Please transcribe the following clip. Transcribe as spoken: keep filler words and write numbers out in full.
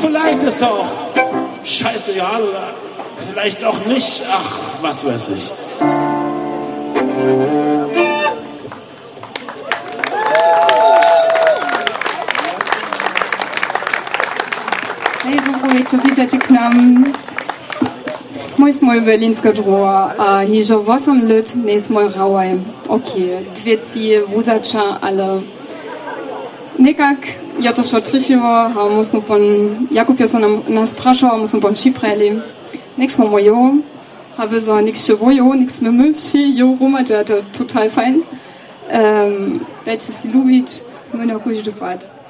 vielleicht ist er auch scheißegal oder vielleicht auch nicht. Ach, was weiß ich. Hej, powiedzcie, witajcie k nam. Mój smoj berlinska droga, a hižo osem let nes moj rauaj. Okay, dwieci wuzacza, ale nekak ja to šlo trišivo, a musimo pon, Jakub je so nam, nas prašal, musimo pon šipreli. Nek smo mojo, a vi so nik še vojo, nik sme myši, jo romađa, to total fajn. Um, dajte si ljubić, mene okuži dopat.